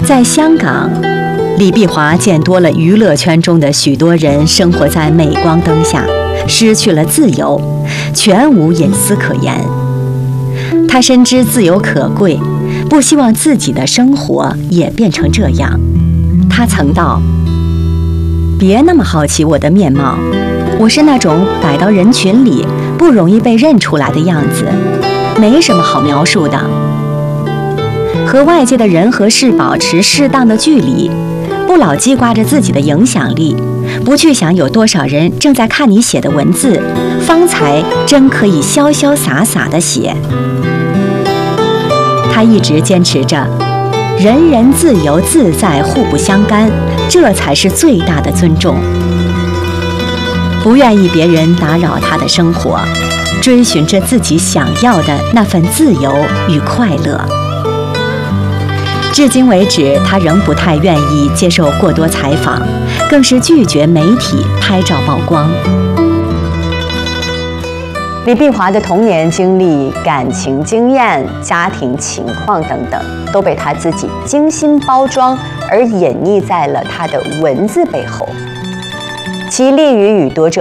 在香港，李碧华见多了娱乐圈中的许多人生活在镁光灯下，失去了自由，全无隐私可言。他深知自由可贵，不希望自己的生活也变成这样。他曾道：“别那么好奇我的面貌，我是那种摆到人群里不容易被认出来的样子，没什么好描述的。和外界的人和事保持适当的距离，不老记挂着自己的影响力，不去想有多少人正在看你写的文字，方才真可以潇潇洒洒地写。”他一直坚持着人人自由自在，互不相干，这才是最大的尊重。不愿意别人打扰他的生活，追寻着自己想要的那份自由与快乐。至今为止，他仍不太愿意接受过多采访，更是拒绝媒体拍照曝光。李碧华的童年经历、感情经验、家庭情况等等，都被他自己精心包装而隐匿在了他的文字背后，其利于与读者